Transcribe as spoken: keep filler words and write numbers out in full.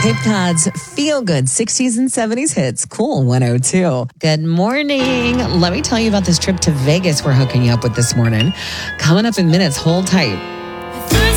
Cape Cod's feel-good sixties and seventies hits, Cool one oh two. Good morning. Let me tell you about this trip to Vegas we're hooking you up with this morning. Coming up in minutes, hold tight.